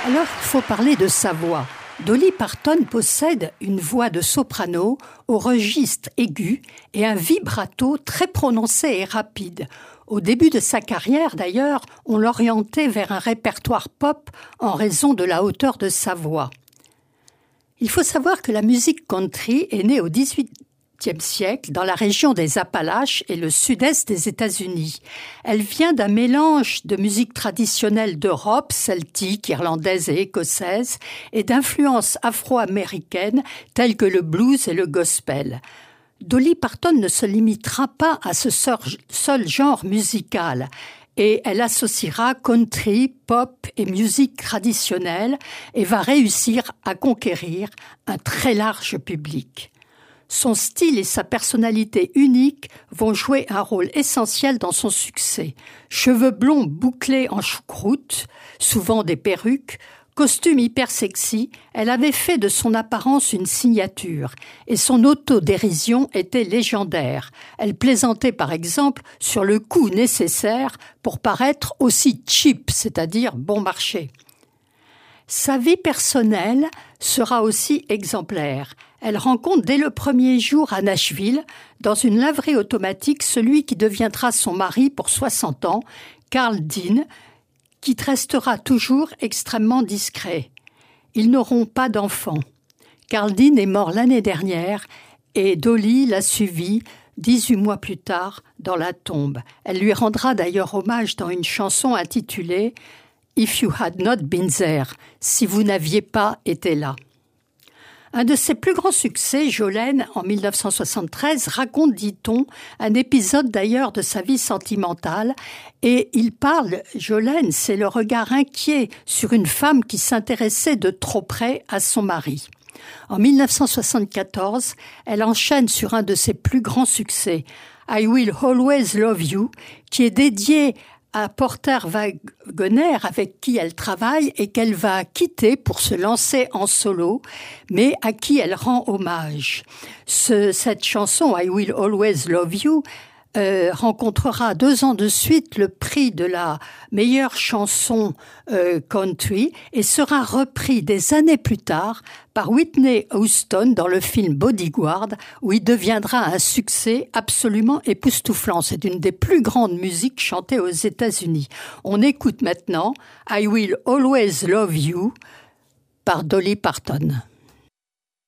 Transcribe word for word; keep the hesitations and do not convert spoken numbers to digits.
Alors, il faut parler de sa voix. Dolly Parton possède une voix de soprano au registre aigu et un vibrato très prononcé et rapide. Au début de sa carrière, d'ailleurs, on l'orientait vers un répertoire pop en raison de la hauteur de sa voix. Il faut savoir que la musique country est née au dix-huitième siècle dans la région des Appalaches et le sud-est des États-Unis. Elle vient d'un mélange de musique traditionnelle d'Europe, celtique, irlandaise et écossaise, et d'influences afro-américaines telles que le blues et le gospel. Dolly Parton ne se limitera pas à ce seul genre musical et elle associera country, pop et musique traditionnelle et va réussir à conquérir un très large public. Son style et sa personnalité unique vont jouer un rôle essentiel dans son succès. Cheveux blonds bouclés en choucroute, souvent des perruques, costume hyper sexy, elle avait fait de son apparence une signature et son autodérision était légendaire. Elle plaisantait par exemple sur le coût nécessaire pour paraître aussi cheap, c'est-à-dire bon marché. Sa vie personnelle sera aussi exemplaire. Elle rencontre dès le premier jour à Nashville, dans une laverie automatique, celui qui deviendra son mari pour soixante ans, Carl Dean, qui restera toujours extrêmement discret. Ils n'auront pas d'enfants. Carl Dean est mort l'année dernière et Dolly l'a suivi dix-huit mois plus tard dans la tombe. Elle lui rendra d'ailleurs hommage dans une chanson intitulée « If you had not been there », si vous n'aviez pas été là. Un de ses plus grands succès, Jolene, en mille neuf cent soixante-treize, raconte, dit-on, un épisode d'ailleurs de sa vie sentimentale. Et il parle, Jolene, c'est le regard inquiet sur une femme qui s'intéressait de trop près à son mari. En mille neuf cent soixante-quatorze, elle enchaîne sur un de ses plus grands succès, I Will Always Love You, qui est dédié à Porter Wagoner avec qui elle travaille et qu'elle va quitter pour se lancer en solo, mais à qui elle rend hommage. Ce, cette chanson, I Will Always Love You, euh, rencontrera deux ans de suite le prix de la meilleure chanson euh, country et sera repris des années plus tard par Whitney Houston dans le film Bodyguard, où il deviendra un succès absolument époustouflant. C'est une des plus grandes musiques chantées aux États-Unis. On écoute maintenant I Will Always Love You par Dolly Parton.